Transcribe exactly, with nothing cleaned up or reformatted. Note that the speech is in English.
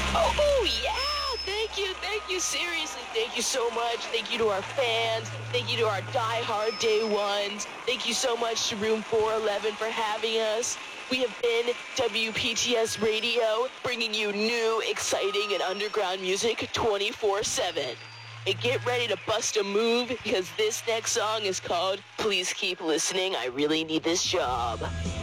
Oh, yeah. Thank you. Thank you. Seriously, thank you so much. Thank you to our fans. Thank you to our diehard day ones. Thank you so much to Room four eleven for having us. We have been W P T S Radio, bringing you new, exciting, and underground music twenty-four seven. And get ready to bust a move because this next song is called Please Keep Listening. I Really Need This Job.